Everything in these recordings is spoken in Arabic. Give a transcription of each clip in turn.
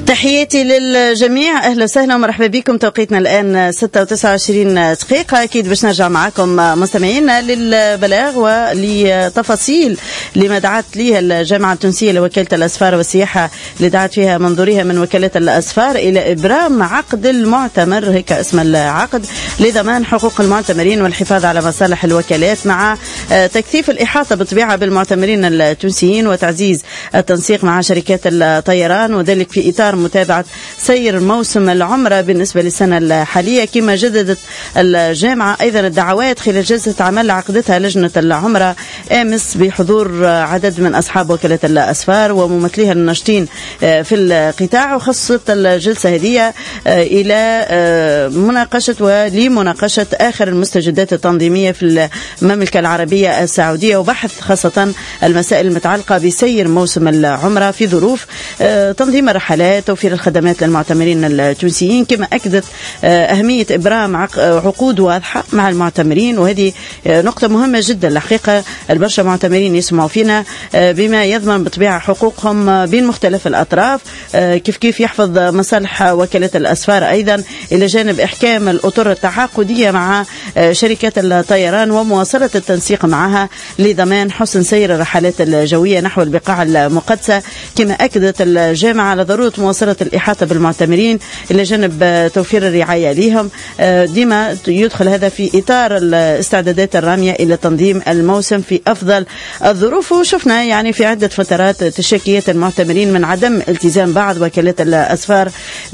تحياتي للجميع، أهلا وسهلا ومرحبا بكم. توقيتنا الآن 6:29 دقيقة. أكيد باش نرجع معكم مستمعينا للبلاغ ولتفاصيل لما دعت ليه الجامعة التونسية لوكالة الأسفار والسياحة اللي دعت فيها منظورها من وكالة الأسفار إلى إبرام عقد المعتمر، هيك اسم العقد، لضمان حقوق المعتمرين والحفاظ على مصالح الوكالات، مع تكثيف الإحاطة بالطبيعة بالمعتمرين التونسيين وتعزيز التنسيق مع شركات الطيران، وذلك في إطار متابعة سير موسم العمرة بالنسبة للسنة الحالية. كما جددت الجامعة أيضا الدعوات خلال جلسة عمل عقدتها لجنة العمرة أمس بحضور عدد من أصحاب وكالة الأسفار وممثليها الناشطين في القطاع، وخصت الجلسة هذه إلى مناقشة ولمناقشة آخر المستجدات التنظيمية في المملكة العربية السعودية، وبحث خاصة المسائل المتعلقة بسير موسم العمرة في ظروف تنظيم الرحلات، توفير الخدمات للمعتمرين التونسيين. كما أكدت أهمية إبرام عقود واضحة مع المعتمرين، وهذه نقطة مهمة جدا الحقيقة. البرشا معتمرين يسمعوا فينا بما يضمن بطبيعة حقوقهم بين مختلف الأطراف، كيف يحفظ مصالح وكالة الأسفار أيضا، إلى جانب إحكام الأطر التعاقدية مع شركات الطيران ومواصلة التنسيق معها لضمان حسن سير الرحلات الجوية نحو البقاع المقدسة. كما أكدت الجامعة على ضرورة مواصلة الإحاطة بالمعتمرين إلى جانب توفير الرعاية لهم، ديما يدخل هذا في إطار الاستعدادات الرامية إلى تنظيم الموسم في أفضل الظروف. وشفنا يعني في عدة فترات تشكيات المعتمرين من عدم التزام بعض وكالات الأسفار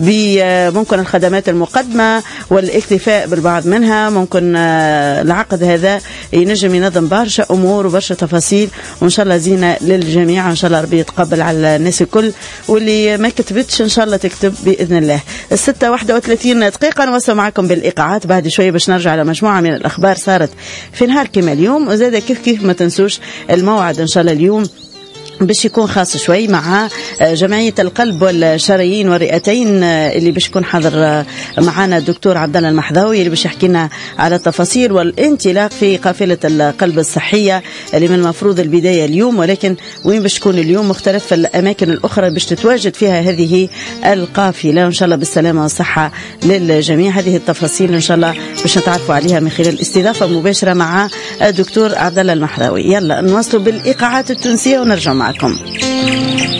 بممكن الخدمات المقدمة والاكتفاء بالبعض منها. ممكن العقد هذا ينجم ينظم برشا أمور وبرشا تفاصيل، وإن شاء الله زينة للجميع، إن شاء الله ربي يتقبل على الناس الكل، واللي ما كتبتش إن شاء الله تكتب بإذن الله. 6:31 دقيقة نوصل معكم بالإيقاعات بعد شوية باش نرجع على مجموعة من الأخبار صارت في نهار كما اليوم، وزاد كيف ما تنسوش الموعد إن شاء الله اليوم باش يكون خاص شوي مع جمعية القلب والشرايين والرئتين، اللي باش يكون حاضر معنا الدكتور عبد الله المحذاوي اللي باش يحكي لنا على التفاصيل والانطلاق في قافلة القلب الصحية اللي من المفروض البداية اليوم، ولكن وين باش تكون اليوم مختلف الأماكن الأخرى باش تتواجد فيها هذه القافلة. إن شاء الله بالسلامة والصحة للجميع. هذه التفاصيل إن شاء الله باش نتعرفوا عليها من خلال استضافة مباشرة مع الدكتور عبد الله المحذاوي. يلا نواصلوا بالإيقاعات التونسية ونرجع معكم.